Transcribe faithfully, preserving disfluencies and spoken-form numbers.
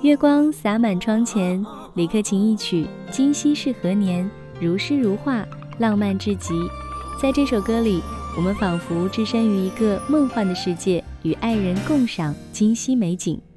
月光洒满窗前，李克勤一曲《今夕是何年》，如诗如画，浪漫至极。在这首歌里，我们仿佛置身于一个梦幻的世界，与爱人共赏今夕美景。